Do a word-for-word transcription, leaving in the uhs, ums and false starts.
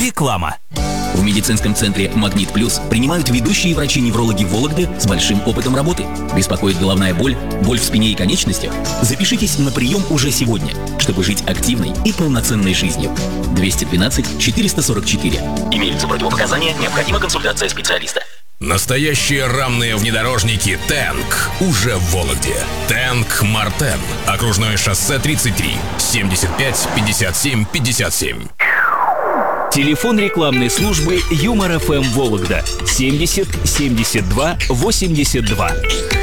Реклама. В медицинском центре «Магнит Плюс» принимают ведущие врачи-неврологи Вологды с большим опытом работы. Беспокоит головная боль, боль в спине и конечностях? Запишитесь на прием уже сегодня, чтобы жить активной и полноценной жизнью. двести двенадцать четыреста сорок четыре. Имеются противопоказания, необходима консультация специалиста. Настоящие рамные внедорожники «Тэнк» уже в Вологде. «Тэнк Мартен». Окружное шоссе тридцать три, семьдесят пять пятьдесят семь пятьдесят семь. Телефон рекламной службы Юмор эф эм Вологда семьдесят семьдесят два восемьдесят два.